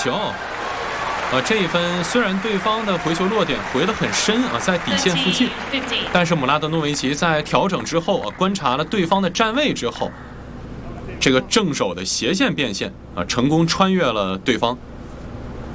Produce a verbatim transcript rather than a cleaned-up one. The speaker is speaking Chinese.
球。呃，这一分虽然对方的回球落点回得很深啊，在底线附近，但是姆拉德诺维奇在调整之后啊，观察了对方的站位之后，这个正手的斜线变线啊，成功穿越了对方，